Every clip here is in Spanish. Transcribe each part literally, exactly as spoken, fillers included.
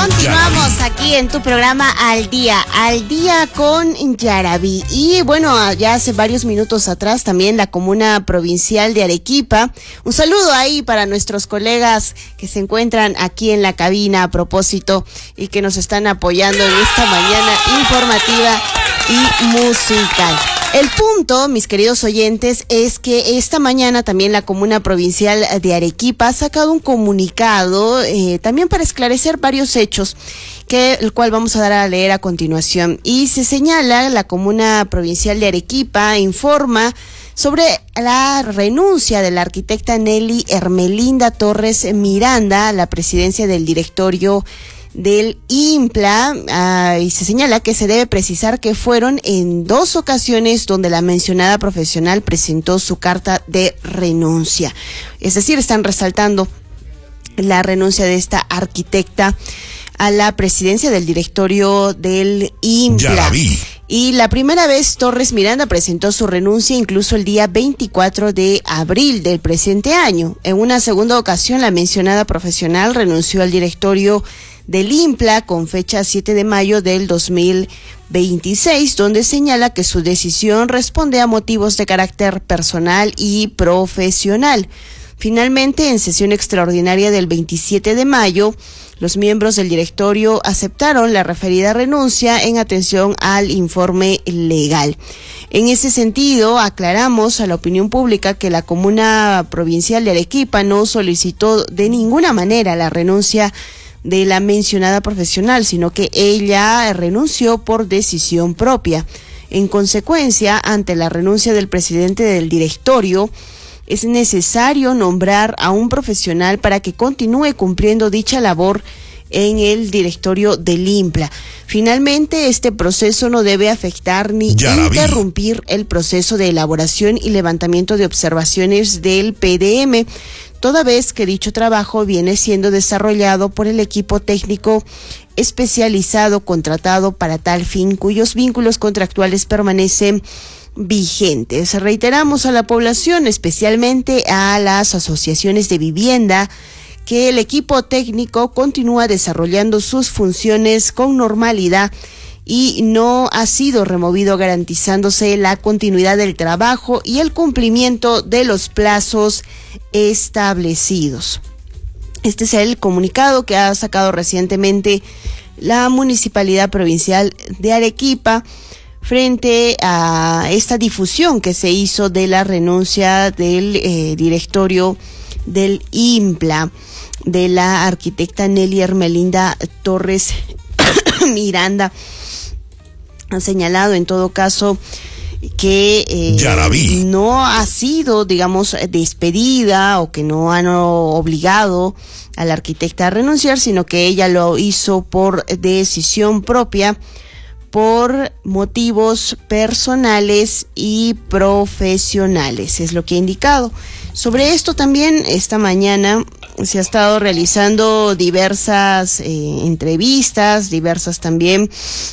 Continuamos aquí en tu programa Al Día, Al Día con Yaraví. Y bueno, ya hace varios minutos atrás también la Comuna Provincial de Arequipa. Un saludo ahí para nuestros colegas que se encuentran aquí en la cabina a propósito y que nos están apoyando en esta mañana informativa y musical. El punto, mis queridos oyentes, es que esta mañana también la Comuna Provincial de Arequipa ha sacado un comunicado eh, también para esclarecer varios hechos, que el cual vamos a dar a leer a continuación. Y se señala, la Comuna Provincial de Arequipa informa sobre la renuncia de la arquitecta Nelly Hermelinda Torres Miranda a la presidencia del directorio del INPLA, uh, y se señala que se debe precisar que fueron en dos ocasiones donde la mencionada profesional presentó su carta de renuncia. Es decir, están resaltando la renuncia de esta arquitecta a la presidencia del directorio del INPLA. Ya la vi. Y la primera vez Torres Miranda presentó su renuncia incluso el día veinticuatro de abril del presente año. En una segunda ocasión, la mencionada profesional renunció al directorio del INPLA con fecha siete de mayo del dos mil veintiséis, donde señala que su decisión responde a motivos de carácter personal y profesional. Finalmente, en sesión extraordinaria del veintisiete de mayo, los miembros del directorio aceptaron la referida renuncia en atención al informe legal. En ese sentido, aclaramos a la opinión pública que la Comuna Provincial de Arequipa no solicitó de ninguna manera la renuncia de la mencionada profesional, sino que ella renunció por decisión propia. En consecuencia, ante la renuncia del presidente del directorio, es necesario nombrar a un profesional para que continúe cumpliendo dicha labor en el directorio del INPLA. Finalmente, este proceso no debe afectar ni interrumpir el proceso de elaboración y levantamiento de observaciones del P D M, toda vez que dicho trabajo viene siendo desarrollado por el equipo técnico especializado contratado para tal fin, cuyos vínculos contractuales permanecen vigentes. Reiteramos a la población, especialmente a las asociaciones de vivienda, que el equipo técnico continúa desarrollando sus funciones con normalidad y no ha sido removido, garantizándose la continuidad del trabajo y el cumplimiento de los plazos establecidos. Este es el comunicado que ha sacado recientemente la Municipalidad Provincial de Arequipa frente a esta difusión que se hizo de la renuncia del eh, directorio del INPLA, de la arquitecta Nelly Hermelinda Torres Miranda. Han señalado en todo caso que eh, no ha sido, digamos, despedida o que no han obligado a la arquitecta a renunciar, sino que ella lo hizo por decisión propia, por motivos personales y profesionales, es lo que ha indicado. Sobre esto también esta mañana se ha estado realizando diversas eh, entrevistas, diversas también,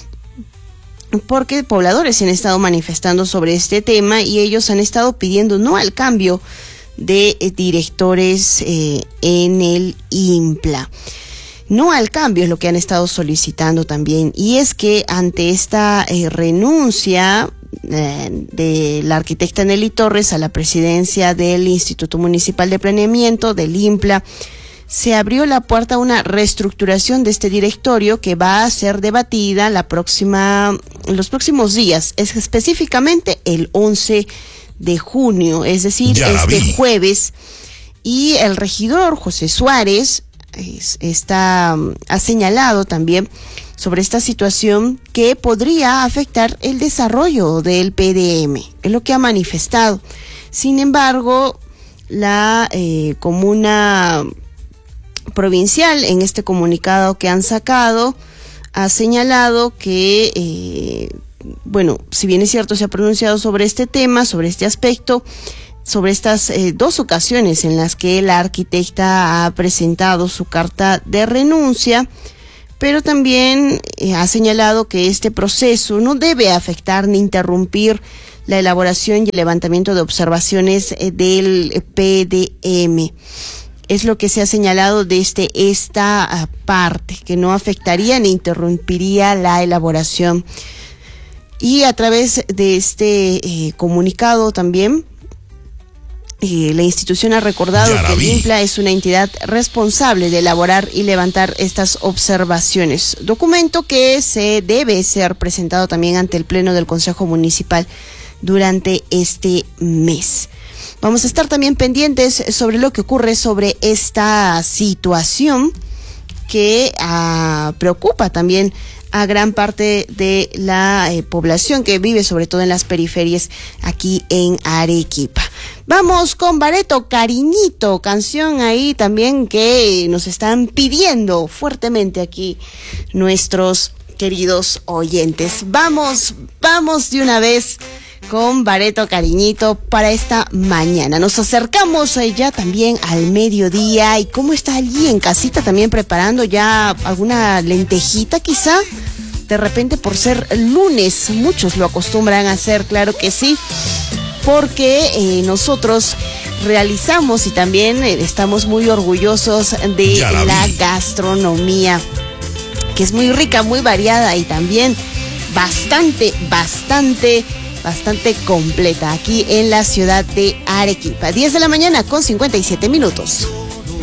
porque pobladores se han estado manifestando sobre este tema y ellos han estado pidiendo no al cambio de eh, directores eh, en el INPLA. No al cambio es lo que han estado solicitando también, y es que ante esta eh, renuncia eh, de la arquitecta Nelly Torres a la presidencia del Instituto Municipal de Planeamiento, del INPLA, se abrió la puerta a una reestructuración de este directorio que va a ser debatida la próxima, en los próximos días, es específicamente el once de junio, es decir, este jueves, y el regidor José Suárez está, ha señalado también sobre esta situación que podría afectar el desarrollo del P D M, es lo que ha manifestado. Sin embargo, la eh, comuna provincial, en este comunicado que han sacado, ha señalado que, eh, bueno, si bien es cierto, se ha pronunciado sobre este tema, sobre este aspecto, sobre estas eh, dos ocasiones en las que la arquitecta ha presentado su carta de renuncia, pero también eh, ha señalado que este proceso no debe afectar ni interrumpir la elaboración y el levantamiento de observaciones eh, del P D M. Es lo que se ha señalado desde esta parte, que no afectaría ni interrumpiría la elaboración. Y a través de este eh, comunicado también, eh, la institución ha recordado Yaraví. que el INPLA es una entidad responsable de elaborar y levantar estas observaciones. Documento que se debe ser presentado también ante el Pleno del Consejo Municipal durante este mes. Vamos a estar también pendientes sobre lo que ocurre sobre esta situación que uh, preocupa también a gran parte de la eh, población que vive sobre todo en las periferias aquí en Arequipa. Vamos con Bareto, Cariñito, canción ahí también que nos están pidiendo fuertemente aquí nuestros queridos oyentes. Vamos, vamos de una vez con Bareto, Cariñito para esta mañana. Nos acercamos ya también al mediodía. ¿Y cómo está allí en casita también preparando ya alguna lentejita quizá? De repente por ser lunes, muchos lo acostumbran a hacer, claro que sí, porque eh, nosotros realizamos y también eh, estamos muy orgullosos de la, la gastronomía, que es muy rica, muy variada y también bastante, bastante bastante completa aquí en la ciudad de Arequipa. diez de la mañana con cincuenta y siete minutos.